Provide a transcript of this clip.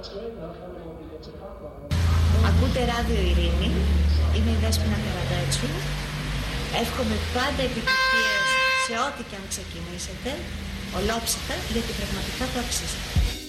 Ακούτε Ράδιο Ειρήνη, είμαι η Δέσποινα Καραντέτσου. Εύχομαι πάντα επιτυχίες σε ό,τι και αν ξεκινήσετε, ολόψυχα, γιατί πραγματικά το αξίζετε.